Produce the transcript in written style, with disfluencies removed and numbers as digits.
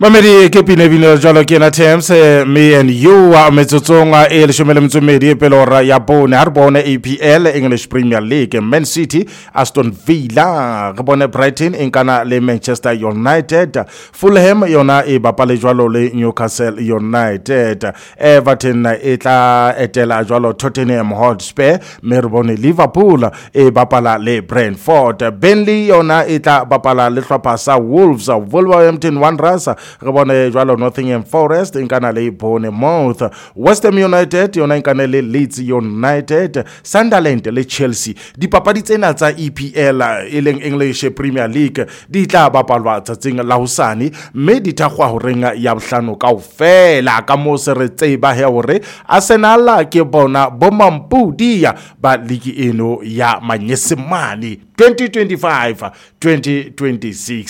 Mamedi ke pinebine jalo ke na Thames me and you metsotsonga e le shomele mtsomedi e pelora ya bone ha re bone EPL English Premier League Man City Aston Villa re bone Brighton inkana le Manchester United Fulham yona e bapale jwalo le Newcastle United Everton e tla etela jwalo Tottenham Hotspur me re bone Liverpool e bapala le Brentford Burnley yona e tla bapala le hlopha sa Wolves Wolverhampton Wanderers re bone jwalo Nottingham Forest inkana le Bournemouth West Ham United yona inkana le Leeds United Sunderland le Chelsea dipapadi tsena tsa EPL e leng English Premier League di tla bapalwa tsatsing la hosane mme di thakgwa ho renga ya bohlano kaofela ka mo se re tseba he hore Arsenal ke bona bomampudi ba ligi eno ya Manyesemane 2025-2026